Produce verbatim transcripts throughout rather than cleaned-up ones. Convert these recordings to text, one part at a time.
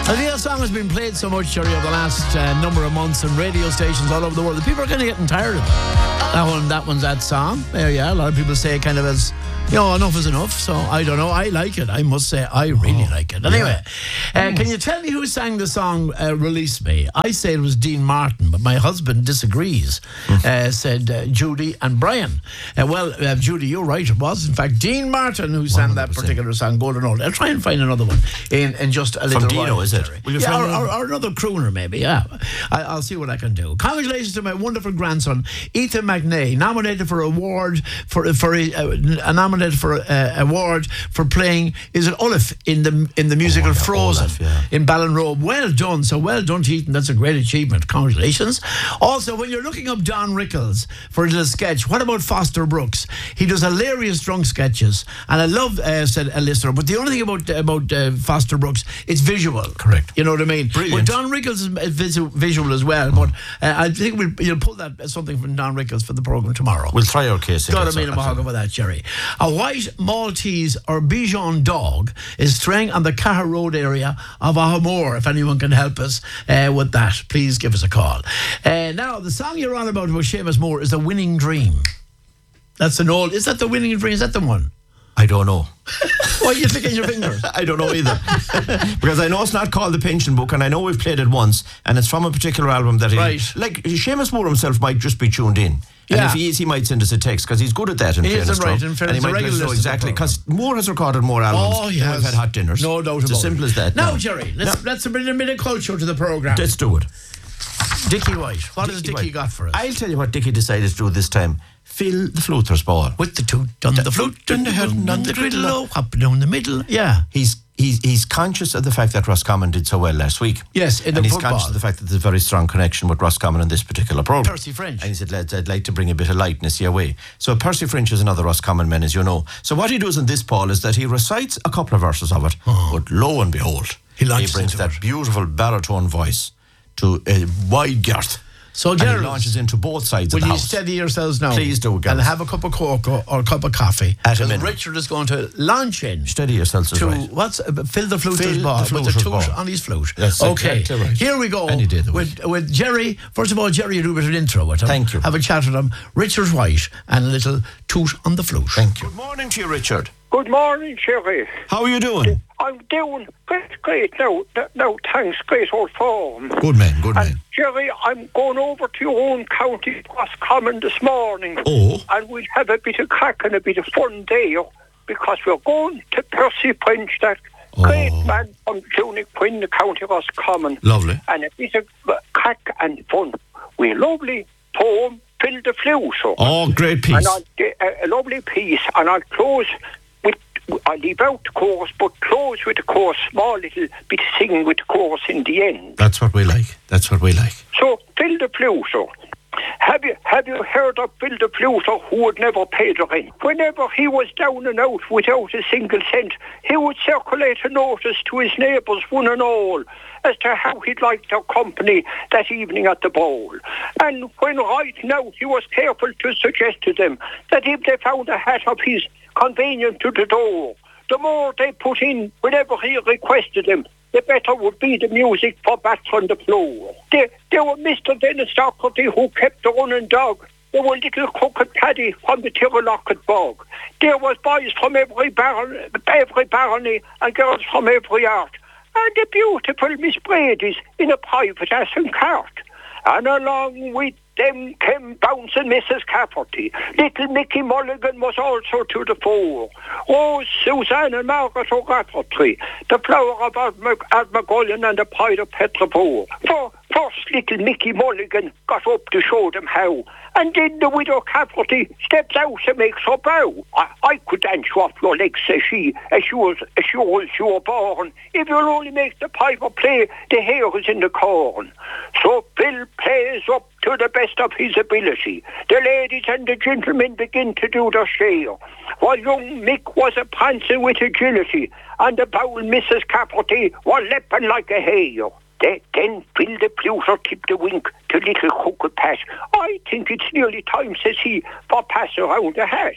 I think that song has been played so much, Jerry, over the last uh, number of months on radio stations all over the world that people are kind of getting tired of it. That one, that one's that song. Yeah, yeah. A lot of people say it kind of as, you know, enough is enough. So I don't know. I like it. I must say, I really oh, like it. Anyway, yeah. uh, can you tell me who sang the song uh, "Release Me"? I say it was Dean Martin, but my husband disagrees. Mm. Uh, said uh, Judy and Brian. Uh, well, uh, Judy, you're right. It was in fact Dean Martin who sang one hundred percent that particular song, "Golden Old." I'll try and find another one in, in just a little From Dino, while. Is it? Yeah, or, or, or another crooner maybe. Yeah, I, I'll see what I can do. Congratulations to my wonderful grandson Ethan McNay, nominated for award for for uh, nominated for uh, award for playing is it Olaf in the in the musical oh, yeah, Frozen Olaf, yeah. in Ballinrobe. Well done, so well done, Ethan. That's a great achievement. Congratulations. Also, when you're looking up Don Rickles for a little sketch, what about Foster Brooks? He does hilarious drunk sketches, and I love uh, said a listener. But the only thing about about uh, Foster Brooks, it's visual. Correct. You know what I mean? Brilliant. Well, Don Rickles is visual, visual as well, but uh, I think we'll you'll pull that uh, something from Don Rickles for the programme tomorrow. We'll try our case. Got to mean a mahog about that, Jerry. A white Maltese or Bichon dog is straying on the Caher Road area of Ahamore. If anyone can help us uh, with that, please give us a call. Uh, now, the song you're on about with Seamus Moore is The Winning Dream. That's an old... Is that The Winning Dream? Is that the one? I don't know. Why are you flicking your fingers? I don't know either. Because I know it's not called The Pension Book, and I know we've played it once, and it's from a particular album that he... Right. Like, Seamus Moore himself might just be tuned in. And yeah. if he is, he might send us a text, because he's good at that in he fairness. Right, in fairness, and he might let us know exactly, because Moore has recorded more albums oh, than we've had hot dinners. No doubt it's about it. It's as simple as that. Now, no. Jerry, let's, no. let's bring a bit of culture to the programme. Let's do it. Dickie White. What Dickie has Dickie White. got for us? I'll tell you what Dickie decided to do this time. Fill the fluter's ball. With the toot on the, the flute and the head and the griddle, oh, up down the middle. Yeah. He's he's he's conscious of the fact that Roscommon did so well last week. Yes, in the and he's football. conscious of the fact that there's a very strong connection with Roscommon in this particular programme. Percy French. And he said, lads, I'd like to bring a bit of lightness your way. So Percy French is another Roscommon man, as you know. So what he does in this, Paul, is that he recites a couple of verses of it, oh. but lo and behold, he, he brings that it. beautiful baritone voice to a wide girth. So, Gerald, and he launches into both sides of the house. Will you steady yourselves now? Please do, Gareth. And have a cup of cocoa or a cup of coffee. At a minute. Richard is going to launch in. Steady yourselves, to right. what's uh, fill the fluter's fill ball the with the toot ball. on his flute. That's okay, exactly right. Here we go. Any day of the with week. with Jerry. First of all, Jerry, you do a bit of an intro with him. Thank you. Have a chat with him. Richard White and a little toot on the flute. Thank you. Good morning to you, Richard. Good morning, Jerry. How are you doing? I'm doing great, great. No, no, thanks, great old form. Good man, good and man. Jerry, I'm going over to your own county, Roscommon, this morning. Oh. And we'll have a bit of crack and a bit of fun there, because we're going to Percy French, that oh. great man from Junic Quinn, the county Roscommon. Lovely. And a bit of uh, crack and fun. We lovely poem, Fill the Flute. So. Oh, great piece. And I'll, uh, a lovely piece, and I'll close with, I'll leave out the chorus, but close with the chorus, small little bit of singing with the chorus in the end. That's what we like. That's what we like. So, Phil the Fluter. Have you have you heard of Phil the Fluter, who would never pay the rent? Whenever he was down and out without a single cent, he would circulate a notice to his neighbours, one and all, as to how he'd like their company that evening at the ball. And when right now he was careful to suggest to them that if they found a hat of his convenient to the door, the more they put in whenever he requested them, the better would be the music for bats on the floor. There, there were Mister Dennis Doherty, who kept the running dog. There were little crooked Paddy from the Tirralocket bog. There was boys from every baron, every barony and girls from every art. And the beautiful Miss Brady's in a private ass and cart. And along with them came bouncing Missus Cafferty. Little Mickey Mulligan was also to the fore. Rose, Suzanne and Margaret O'Rafferty, the flower of Ardmagullion and the pride of Petrapore. For first little Mickey Mulligan got up to show them how, and then the widow Cafferty steps out and makes her bow. I, I could dance you off your legs, says she, as you was as you was you were born. If you'll only make the piper play, the hair is in the corn. So Bill plays up to the best of his ability. The ladies and the gentlemen begin to do their share, while young Mick was a prancing with agility, and the bowl Missus Cafferty was leaping like a hare. They, then Phil the Fluter tipped a wink to little crooked Pat. I think it's nearly time, says he, for pass around the hash.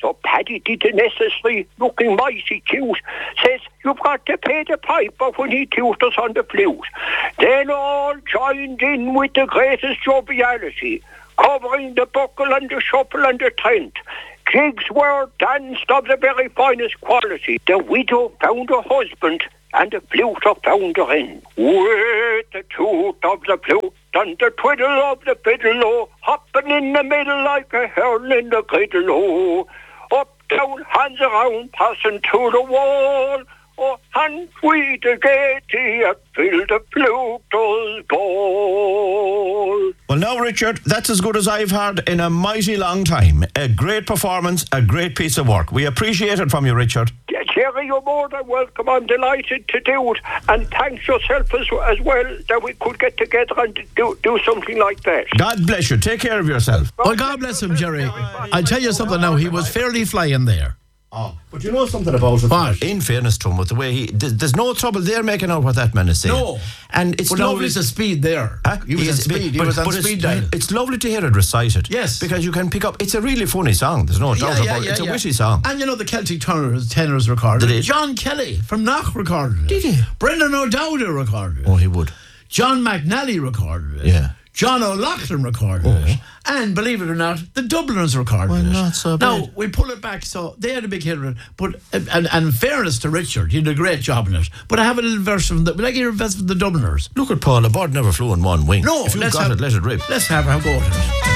So Paddy did the necessary, looking mighty cute, says, you've got to pay the piper when he tutored us on the flute. Then all joined in with the greatest joviality, covering the buckle and the shuffle and the tent. Jigs were danced of the very finest quality. The widow found a husband, and the fluter found her in. With the toot of the flute and the twiddle of the fiddle, oh, hopping in the middle like a hern in the griddle, oh. Up, down, hands around, passing to the wall, oh, and we the gaiety at fill the fluter's ball. Well, now, Richard, that's as good as I've heard in a mighty long time. A great performance, a great piece of work. We appreciate it from you, Richard. Jerry, you're more than welcome. I'm delighted to do it. And thanks yourself as, as well that we could get together and do, do something like that. God bless you. Take care of yourself. Well, God bless him, Jerry. I'll tell you something now. He was fairly flying there. Oh, but you know something about it? What? In fairness to him, with the way he... There's, there's no trouble there making out what that man is saying. No. And it's But no, lovely... there's a speed there. Huh? He was He on is- speed. He but- was on but speed it's, dial. it's lovely to hear it recited. Yes. Because you can pick up... It's a really funny song. There's no doubt about it. It's a witty song. And you know the Celtic tenors, tenors recorded Did it. he? John Kelly from Knock recorded it. Did he? Brendan O'Dowda recorded it. Oh, he would. John McNally recorded it. Yeah. John O'Loughlin recorded Oh. it. And believe it or not, the Dubliners recorded Well, it. not so Now, bad. we pull it back, so they had a big hit with it. But, and, and in fairness to Richard, he did a great job in it. But I have a little verse from the, like your verse from the Dubliners. Look at Paul. A bird never flew on one wing. No, If you've let's got have, it, let it rip. Let's have a go at it.